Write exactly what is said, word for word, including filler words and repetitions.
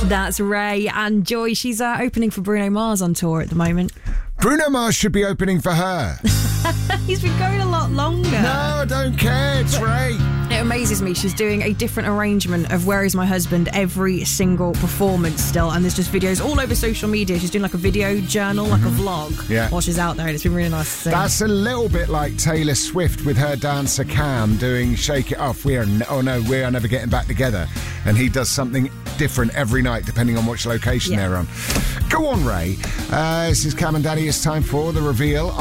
That's Ray and Joy. She's uh, opening for Bruno Mars on tour at the moment. Bruno Mars should be opening for her. He's been going a lot longer. No, I don't care. It's Ray. It amazes me. She's doing a different arrangement of Where Is My Husband every single performance still. And there's just videos all over social media. She's doing like a video journal, like a vlog Yeah. while she's out there. And it's been really nice to see. That's a little bit like Taylor Swift with her dancer Cam doing Shake It Off. We are n- oh no, we are never getting back together. And he does something different every night depending on which location Yeah. they're on. Go on, Ray. Uh, this is Cam and Daddy. It's time for the reveal